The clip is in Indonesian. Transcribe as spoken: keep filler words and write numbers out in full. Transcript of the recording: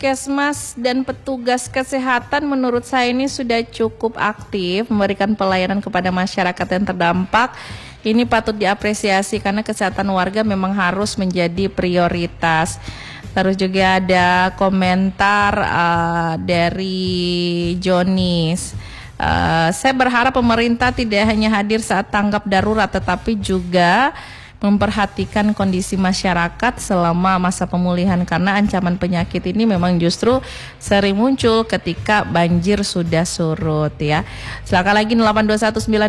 puskesmas dan petugas kesehatan menurut saya ini sudah cukup aktif memberikan pelayanan kepada masyarakat yang terdampak. Ini patut diapresiasi karena kesehatan warga memang harus menjadi prioritas. Terus juga ada komentar uh, dari Jonis. Uh, saya berharap pemerintah tidak hanya hadir saat tanggap darurat, tetapi juga memperhatikan kondisi masyarakat selama masa pemulihan, karena ancaman penyakit ini memang justru sering muncul ketika banjir sudah surut ya. Silakan lagi delapan dua satu sembilan